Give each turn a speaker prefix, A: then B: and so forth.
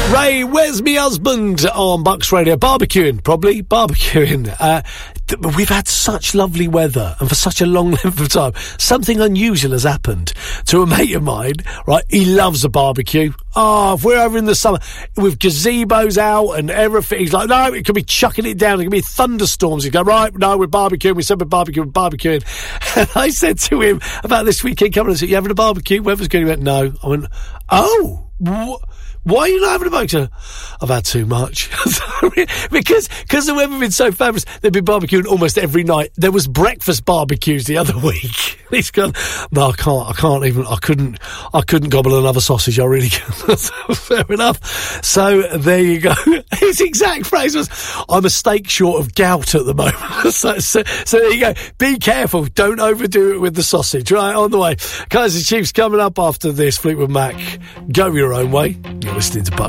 A: Ray, where's me husband on Bucks Radio? Barbecuing, probably. Barbecuing. We've had such lovely weather, and for such a long length of time, something unusual has happened to a mate of mine, right? He loves a barbecue. Oh, if we're over in the summer with gazebos out and everything, he's like, no, it could be chucking it down. It could be thunderstorms. He'd go, right, no, we're barbecuing. We said we're barbecuing. And I said to him about this weekend coming, I said, you having a barbecue? Weather's good. He went, no. I went, oh, why are you not having a barbecue? I've had too much. because the weather been so fabulous, they've been barbecuing almost every night. There was breakfast barbecues the other week. He's gone, no, I couldn't gobble another sausage. I really can't. Fair enough. So there you go. His exact phrase was, I'm a steak short of gout at the moment. so there you go. Be careful. Don't overdo it with the sausage. Right, on the way. Kaiser Chiefs coming up after this. Fleetwood Mac. Go your own way. You're listening to Buck